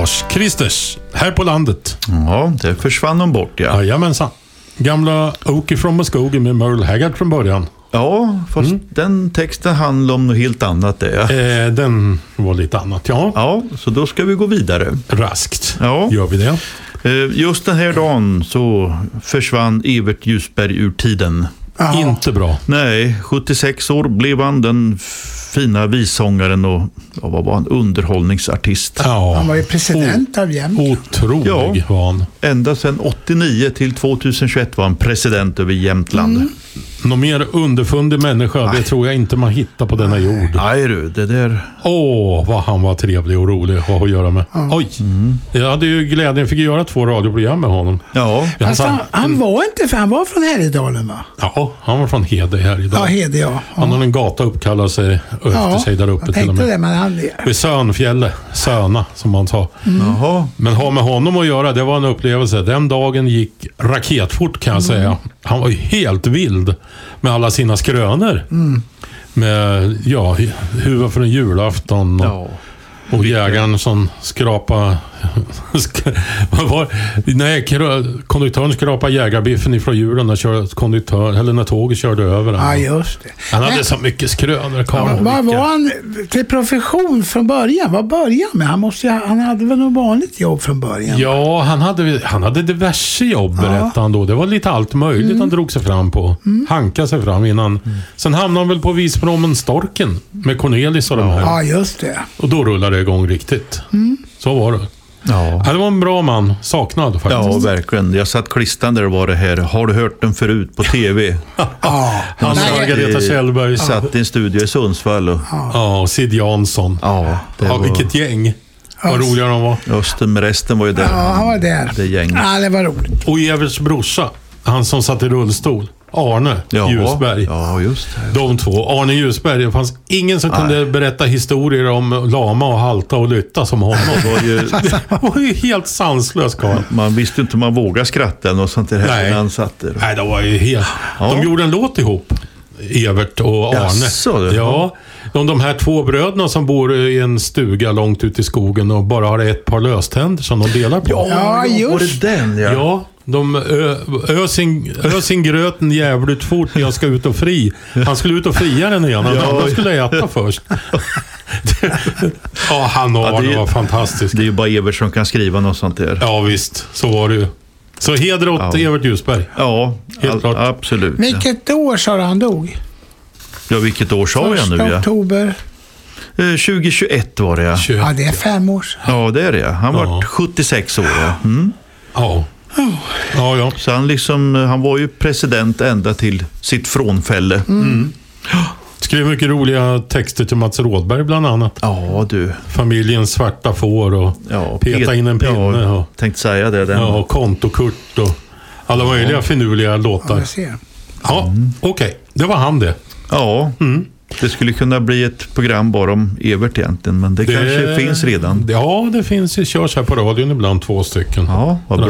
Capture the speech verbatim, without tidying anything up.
Lars Kristers här på landet. Ja, det försvann de bort, ja. Jajamensan. Gamla Okie from skogen med Merle Haggard från början. Ja, fast mm. den texten handlar om något helt annat där. Eh, den var lite annat, ja. Ja, så då ska vi gå vidare. Raskt, ja. Gör vi det. Eh, just den här dagen så försvann Evert Ljusberg ur tiden. Aha. Inte bra. Nej, sjuttiosex år blev han, den fina vissångaren och ja, vad var han? Underhållningsartist. Ja. Han var ju president o- av Jämtland. Otrolig ja, var han. Ända sedan åttionio till tjugohundratjugoett var han president över Jämtland. Mm. Någon mer underfundig människa, Nej. det tror jag inte man hittar på denna jord. Nej du, det där... Åh, oh, vad han var trevlig och rolig att ha att göra med. Ja. Oj, mm. jag hade ju glädjen, fick göra två radioprogram med honom. Ja. Alltså, han, han var inte, för han var från Härjedalen, va? Ja, han var från Hede här idag. Ja, Hede, ja. ja. Han har en gata uppkallad sig efter ja, sig där uppe till och med. Det, men han... Vid Sönfjälle, Söna som man sa. Mm. Men ha med honom att göra, det var en upplevelse. Den dagen gick raketfort, kan jag mm. säga. Han var ju helt vild med alla sina skrönor. Mm. Med, ja, huvud från julafton och, ja. och jägaren som skrapa vad var nej, konduktören skrapa jägarbiffen ifrån hjulen när kör, konduktör, eller när tåget körde över den. Ja, just det. Han hade men, så mycket skrönor. Ja, vad var han till profession från början? Vad började med? Han, måste, han hade väl något vanligt jobb från början? Ja, han hade, han hade diverse jobb, berättade ja. han då. Det var lite allt möjligt mm. han drog sig fram på. Mm. Hanka sig fram innan. Mm. Sen hamnade han väl på Visprommen Storken med Cornelis och de här. Ja, just det. Och då rullade det igång riktigt. Mm. Så var det. Ja. Det var en bra man, saknad faktiskt. Ja, verkligen. Jag satt klistran där och var det här. Har du hört den förut på tv? Ja, han Margareta Kjellberg satt i en studio i Sundsvall. Och... Ja, och Sid Jansson. Ja, det ja, var... vilket gäng. Vad roliga de var. Just det, men resten var ju där. Ja, han var där. Det gänget. Ja, det var roligt. Och Everts brorsa, han som satt i rullstol. Arne ja, Ljusberg. Ja, just det. De två. Arne Ljusberg. Det fanns ingen som Nej. kunde berätta historier om lama och halta och lytta som honom. Det var ju, det var ju helt sanslös karl. Man visste inte om man vågade skratta eller något sånt där. Nej. Han satt där. Nej, det var ju helt... Ja. De gjorde en låt ihop. Evert och Arne. Jaså, det ja, de, de här två bröderna som bor i en stuga långt ut i skogen och bara har ett par löständer som de delar på. Ja, ja just var det den, ja. Ja, de ö, ö, sin, ö sin gröten jävligt fort när jag ska ut och fri. Han skulle ut och fria den igen. Han ja. skulle äta först. Ja, han och ja, Arne var fantastisk. Det är ju bara Evert som kan skriva något sånt där. Ja, visst. Så var det ju. Så heder åt ja. Evert Ljusberg. Ja, helt all, absolut. Vilket ja. år sa han dog? Ja, vilket år sa jag nu? Första oktober. Eh, tjugohundratjugoett var det, ja. Ja, det är fem år sedan. Ja, det är det. Han var ja. sjuttiosex år, ja. Mm. Ja. Ja, ja. Så han, liksom, han var ju president ända till sitt frånfälle. Mm. Mm. Skrev mycket roliga texter till Mats Rådberg bland annat. Ja, du. Familjens svarta får och ja, peta pet- in en pinne. Ja, och, tänkte säga det. Den. Ja, och kontokurt och alla ja. möjliga finurliga låtar. Ja, ser. Ja, mm. okej. Okay. Det var han det. Ja, mm. det skulle kunna bli ett program bara om Evert egentligen, men det, det kanske finns redan. Ja, det finns. Det körs här på radion ibland två stycken. Ja, vad bra.